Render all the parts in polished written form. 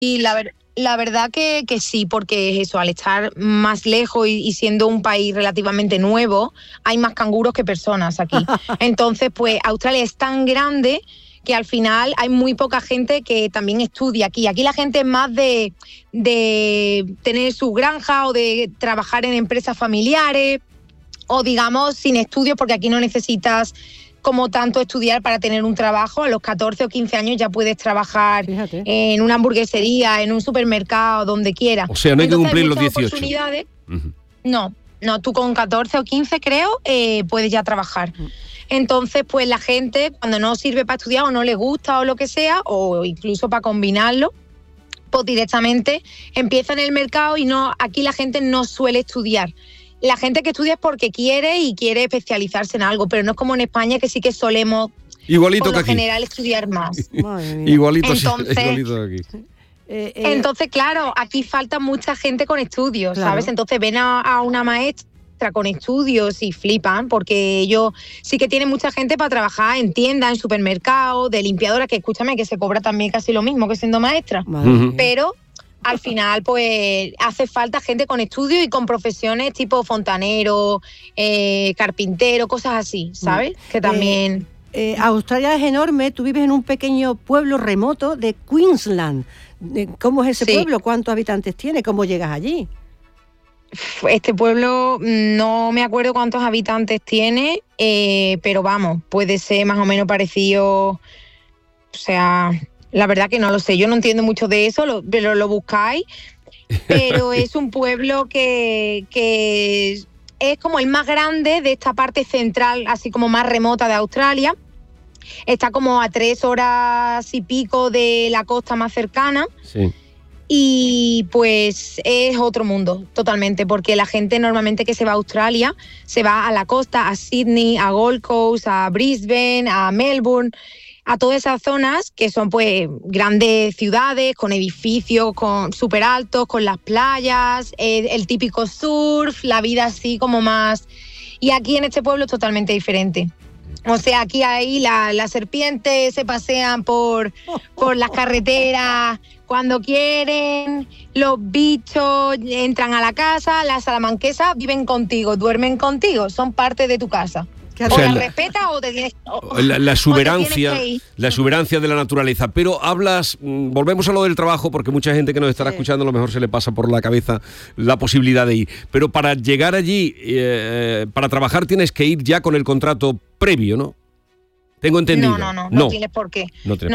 Y la verdad que sí, porque es eso, al estar más lejos y siendo un país relativamente nuevo, hay más canguros que personas aquí. Entonces, pues Australia es tan grande que al final hay muy poca gente que también estudia aquí. Aquí la gente es más de tener su granja o de trabajar en empresas familiares o digamos sin estudios, porque aquí no necesitas como tanto estudiar para tener un trabajo. A los 14 o 15 años ya puedes trabajar en una hamburguesería, en un supermercado, donde quieras. O sea, no hay que cumplir los 18. Oportunidades. No, tú con 14 o 15 creo puedes ya trabajar. Entonces, pues la gente cuando no sirve para estudiar o no le gusta o lo que sea, o incluso para combinarlo, pues directamente empieza en el mercado y aquí la gente no suele estudiar. La gente que estudia es porque quiere y quiere especializarse en algo, pero no es como en España, que sí que solemos, igualito por lo que aquí, general, estudiar más. igualito Entonces, aquí. Entonces, claro, aquí falta mucha gente con estudios, claro. ¿sabes? Entonces ven a una maestra con estudios y flipan, porque ellos sí que tienen mucha gente para trabajar en tiendas, en supermercados, de limpiadora, que escúchame, que se cobra también casi lo mismo que siendo maestra. Pero al final, pues, hace falta gente con estudios y con profesiones tipo fontanero, carpintero, cosas así, ¿sabes? Que también... Australia es enorme, tú vives en un pequeño pueblo remoto de Queensland. ¿Cómo es ese pueblo? ¿Cuántos habitantes tiene? ¿Cómo llegas allí? Este pueblo no me acuerdo cuántos habitantes tiene, pero vamos, puede ser más o menos parecido, o sea... La verdad que no lo sé, yo no entiendo mucho de eso, pero lo buscáis. Pero es un pueblo que es como el más grande de esta parte central, así como más remota de Australia. Está como a 3 horas y pico de la costa más cercana. Sí. Y pues es otro mundo, totalmente, porque la gente normalmente que se va a Australia se va a la costa, a Sydney, a Gold Coast, a Brisbane, a Melbourne... a todas esas zonas que son pues grandes ciudades con edificios súper altos, con las playas, el típico surf, la vida así como más... Y aquí en este pueblo es totalmente diferente. O sea, aquí ahí las serpientes se pasean por las carreteras cuando quieren, los bichos entran a la casa, las salamanquesas viven contigo, duermen contigo, son parte de tu casa. O sea, la respetas o te tienes la exuberancia de la naturaleza. Pero hablas, volvemos a lo del trabajo, porque mucha gente que nos estará escuchando a lo mejor se le pasa por la cabeza la posibilidad de ir. Pero para llegar allí, para trabajar tienes que ir ya con el contrato previo, ¿no? Tengo entendido. No tienes por qué.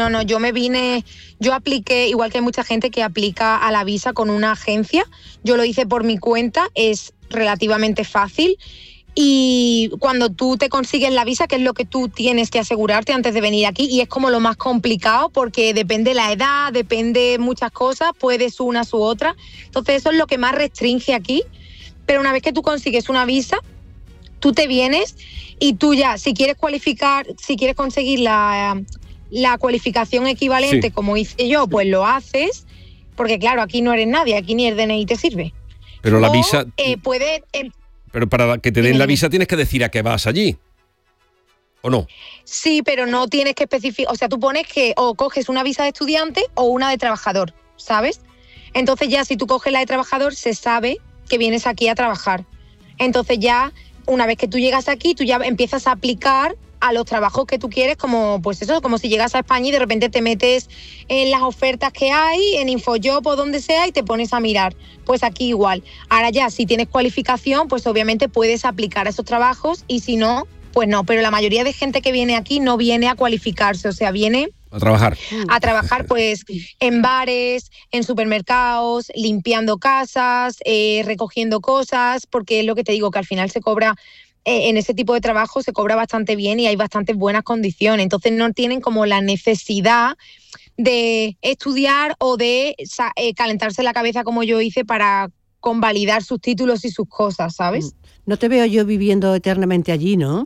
Yo apliqué, igual que hay mucha gente que aplica a la visa con una agencia. Yo lo hice por mi cuenta, es relativamente fácil. Y cuando tú te consigues la visa, que es lo que tú tienes que asegurarte antes de venir aquí, y es como lo más complicado porque depende la edad, depende muchas cosas, puedes unas u otras. Entonces eso es lo que más restringe aquí. Pero una vez que tú consigues una visa, tú te vienes y tú ya, si quieres conseguir la cualificación equivalente, como hice yo, pues lo haces, porque claro, aquí no eres nadie, aquí ni el DNI te sirve. Pero la visa... Pero para que te den la visa tienes que decir a qué vas allí, ¿o no? Sí, pero no tienes que especificar. O sea, tú pones que o coges una visa de estudiante o una de trabajador, ¿sabes? Entonces ya si tú coges la de trabajador, se sabe que vienes aquí a trabajar. Entonces ya, una vez que tú llegas aquí, tú ya empiezas a aplicar a los trabajos que tú quieres, como pues eso, como si llegas a España y de repente te metes en las ofertas que hay, en Infojob o donde sea, y te pones a mirar. Pues aquí igual. Ahora ya, si tienes cualificación, pues obviamente puedes aplicar a esos trabajos, y si no, pues no. Pero la mayoría de gente que viene aquí no viene a cualificarse, o sea, viene a trabajar. A trabajar pues en bares, en supermercados, limpiando casas, recogiendo cosas, porque es lo que te digo, que al final se cobra... en ese tipo de trabajo se cobra bastante bien y hay bastantes buenas condiciones. Entonces no tienen como la necesidad de estudiar o de calentarse la cabeza como yo hice para convalidar sus títulos y sus cosas, ¿sabes? No te veo yo viviendo eternamente allí, ¿no?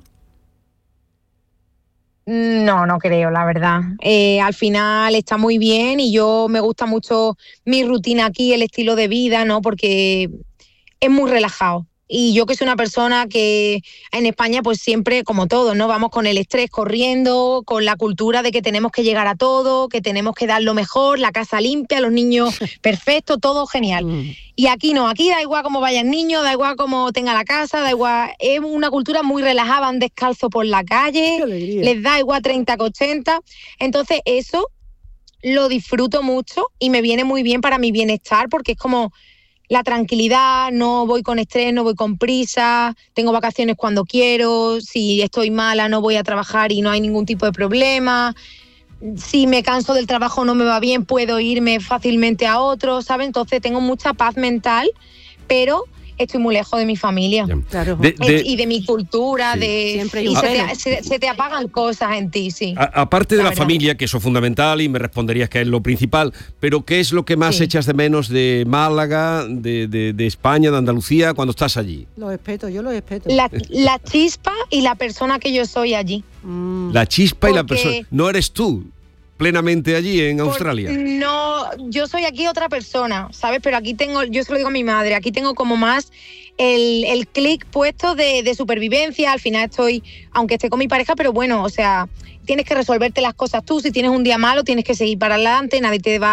No creo, la verdad. Al final está muy bien y yo me gusta mucho mi rutina aquí, el estilo de vida, ¿no? Porque es muy relajado. Y yo que soy una persona que en España pues siempre, como todos, ¿no? Vamos con el estrés corriendo, con la cultura de que tenemos que llegar a todo, que tenemos que dar lo mejor, la casa limpia, los niños perfectos, todo genial. Y aquí no, aquí da igual cómo vaya el niño, da igual cómo tenga la casa, da igual, es una cultura muy relajada, van descalzos por la calle, les da igual 30 que 80. Entonces eso lo disfruto mucho y me viene muy bien para mi bienestar porque es como la tranquilidad, no voy con estrés, no voy con prisa, tengo vacaciones cuando quiero, si estoy mala no voy a trabajar y no hay ningún tipo de problema, si me canso del trabajo no me va bien, puedo irme fácilmente a otro, ¿sabes? Entonces tengo mucha paz mental, pero estoy muy lejos de mi familia. Claro. Y de mi cultura, sí. Siempre y se te apagan cosas en ti, sí. Aparte de la familia, que eso es fundamental, y me responderías que es lo principal, pero ¿qué es lo que más echas de menos de Málaga, de España, de Andalucía, cuando estás allí? Yo lo respeto. La chispa y la persona que yo soy allí. La chispa y la persona. No eres tú plenamente allí en Australia. No, yo soy aquí otra persona, ¿sabes? Pero aquí tengo, yo se lo digo a mi madre, aquí tengo como más el clic puesto de supervivencia. Al final estoy, aunque esté con mi pareja, pero bueno, o sea, tienes que resolverte las cosas tú. Si tienes un día malo, tienes que seguir para adelante,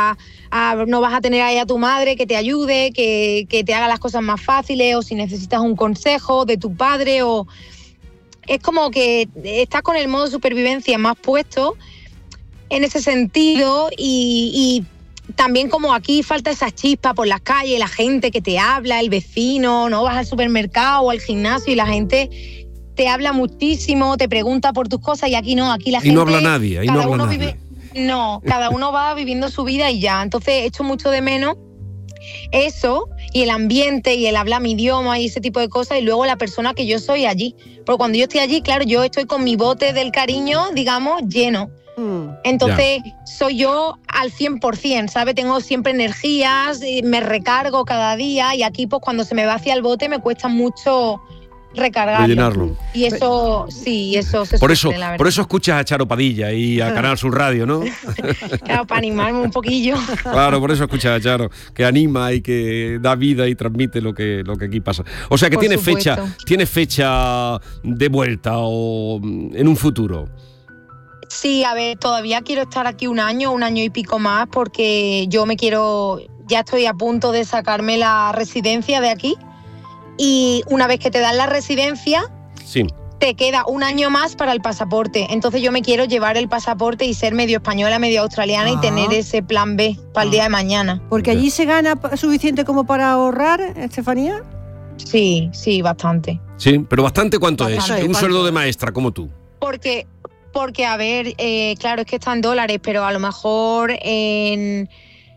no vas a tener ahí a tu madre que te ayude, que te haga las cosas más fáciles, o si necesitas un consejo de tu padre, o es como que estás con el modo supervivencia más puesto en ese sentido, y también como aquí falta esa chispa por las calles, la gente que te habla, el vecino, no vas al supermercado o al gimnasio y la gente te habla muchísimo, te pregunta por tus cosas, y aquí no, aquí la gente... Y no habla nadie, ahí no habla nadie. Cada uno va viviendo su vida y ya. Entonces echo mucho de menos eso, y el ambiente, y el hablar mi idioma y ese tipo de cosas, y luego la persona que yo soy allí. Porque cuando yo estoy allí, claro, yo estoy con mi bote del cariño, digamos, lleno. Entonces soy yo al 100%, ¿sabes? Tengo siempre energías, me recargo cada día, y aquí pues cuando se me vacía el bote me cuesta mucho recargarlo. Rellenarlo. Y eso, sí, eso se por sufre, eso, la verdad. por eso escuchas a Charo Padilla y a Canal Sur Radio, ¿no? Claro, para animarme un poquillo. Claro, por eso escuchas a Charo, que anima y que da vida y transmite lo que aquí pasa. O sea que tiene fecha de vuelta o en un futuro. Sí, a ver, todavía quiero estar aquí un año y pico más, porque ya estoy a punto de sacarme la residencia de aquí, y una vez que te dan la residencia, te queda un año más para el pasaporte. Entonces yo me quiero llevar el pasaporte y ser medio española, medio australiana, y tener ese plan B para el día de mañana. ¿Porque allí se gana suficiente como para ahorrar, Estefanía? Sí, bastante. Sí, pero bastante, ¿cuánto Bastante. es? Un sueldo de maestra como tú. Porque a ver, claro, es que está en dólares, pero a lo mejor en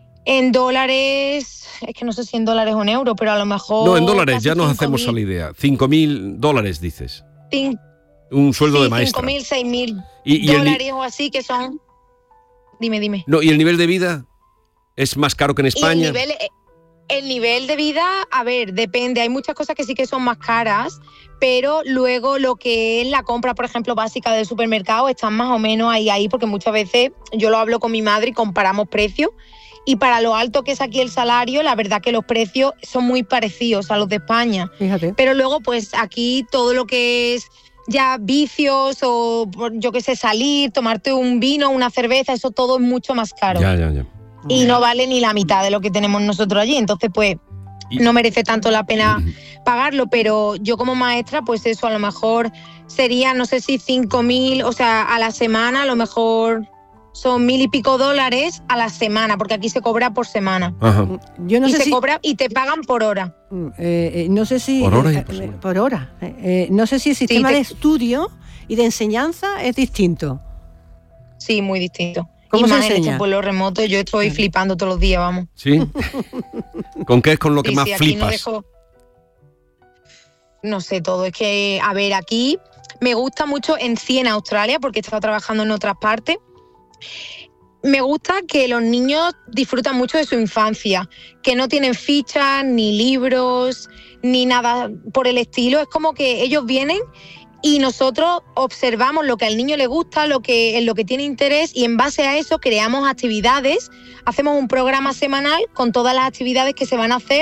dólares, es que no sé si en dólares o en euros, pero a lo mejor... No, en dólares, ya nos hacemos a la idea. $5.000, dices. Un sueldo de maestra. 5.000, 6.000 dólares o así, que son... Dime. No, ¿y el nivel de vida es más caro que en España? El nivel de vida, a ver, depende. Hay muchas cosas que sí que son más caras, pero luego lo que es la compra, por ejemplo, básica del supermercado, están más o menos ahí, porque muchas veces yo lo hablo con mi madre y comparamos precios, y para lo alto que es aquí el salario, la verdad que los precios son muy parecidos a los de España. Fíjate. Pero luego, pues aquí todo lo que es ya vicios, o yo qué sé, salir, tomarte un vino, una cerveza, eso todo es mucho más caro. Ya. Y no vale ni la mitad de lo que tenemos nosotros allí. Entonces, pues, no merece tanto la pena pagarlo. Pero yo como maestra, pues eso, a lo mejor sería, no sé si 5.000, o sea, a la semana, a lo mejor son 1.000 y pico dólares a la semana, porque aquí se cobra por semana. Ajá. Yo no sé se si... cobra y te pagan por hora. No sé si... Por hora y por hora. No sé si el sistema de estudio y de enseñanza es distinto. Sí, muy distinto. ¿Cómo se enseña? En este pueblo remoto yo estoy flipando todos los días, vamos. ¿Sí? ¿Con qué es con lo que más flipas? No sé, todo. Es que, a ver, aquí me gusta mucho en Australia, porque he estado trabajando en otras partes. Me gusta que los niños disfrutan mucho de su infancia, que no tienen fichas, ni libros, ni nada por el estilo. Es como que ellos vienen y nosotros observamos lo que al niño le gusta, en lo que tiene interés, y en base a eso creamos actividades, hacemos un programa semanal con todas las actividades que se van a hacer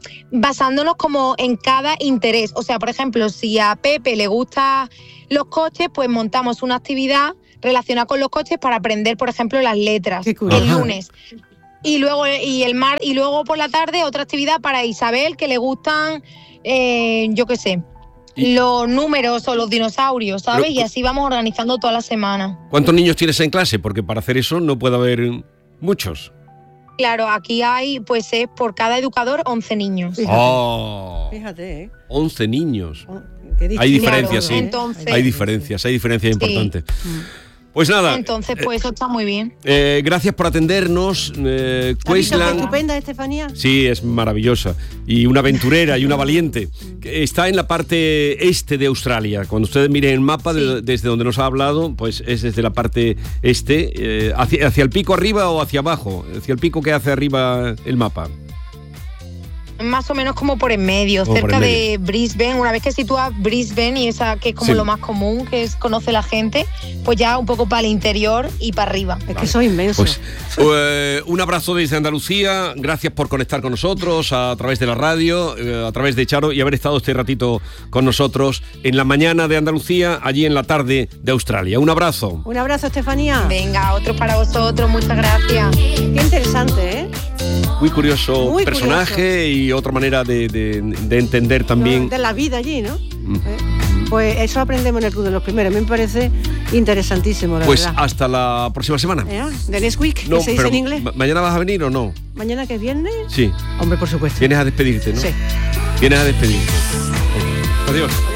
basándonos como en cada interés. O sea, por ejemplo, si a Pepe le gustan los coches, pues montamos una actividad relacionada con los coches para aprender, por ejemplo, las letras el lunes. Y luego por la tarde otra actividad para Isabel, que le gustan, yo qué sé, los números o los dinosaurios, ¿sabes? Y así vamos organizando toda la semana. ¿Cuántos niños tienes en clase? Porque para hacer eso no puede haber muchos. Claro, aquí hay, pues es por cada educador 11 niños. Fíjate, 11 niños. Qué hay diferencias, claro, sí. Entonces, hay diferencias importantes. Pues nada. Entonces, pues eso está muy bien. Gracias por atendernos. Queensland. Estupenda, Estefanía. Sí, es maravillosa. Y una aventurera y una valiente. Está en la parte este de Australia. Cuando ustedes miren el mapa, desde donde nos ha hablado, pues es desde la parte este. ¿Hacia el pico arriba o hacia abajo? ¿Hacia el pico que hace arriba el mapa? Más o menos como por en medio, cerca de Brisbane. Una vez que sitúas Brisbane, y esa que es como lo más común que conoce la gente, pues ya un poco para el interior y para arriba. Es que soy inmenso. Pues, un abrazo desde Andalucía. Gracias por conectar con nosotros a través de la radio, a través de Charo, y haber estado este ratito con nosotros en la mañana de Andalucía, allí en la tarde de Australia. Un abrazo. Un abrazo, Estefanía. Venga, otro para vosotros. Muchas gracias. Qué interesante, ¿eh? Muy curioso personaje y otra manera de entender también. De la vida allí, ¿no? Pues eso aprendemos en el Club de los Primeros. A mí me parece interesantísimo, la verdad. Pues hasta la próxima semana. The next week, que se dice en inglés. ¿Mañana vas a venir o no? ¿Mañana que es viernes? Sí. Hombre, por supuesto. Vienes a despedirte, ¿no? Sí. Vienes a despedirte. Adiós.